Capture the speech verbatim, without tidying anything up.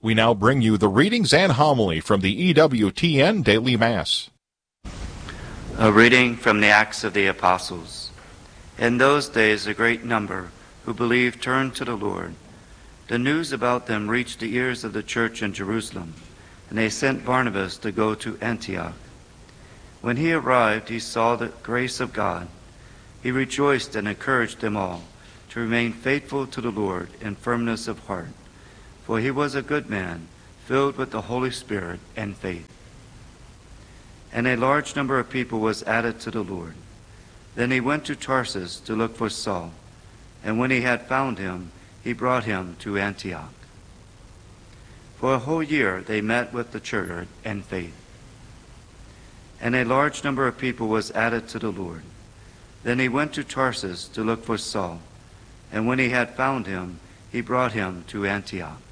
We now bring you the readings and homily from the E W T N Daily Mass. A reading from the Acts of the Apostles. In those days a great number who believed turned to the Lord. The news about them reached the ears of the church in Jerusalem, and they sent Barnabas to go to Antioch. When he arrived, he saw the grace of God. He rejoiced and encouraged them all to remain faithful to the Lord in firmness of heart, for he was a good man, filled with the Holy Spirit and faith. And a large number of people was added to the Lord. Then he went to Tarsus to look for Saul, and when he had found him, he brought him to Antioch. For a whole year they met with the church and faith. And a large number of people was added to the Lord. Then he went to Tarsus to look for Saul, and when he had found him, he brought him to Antioch.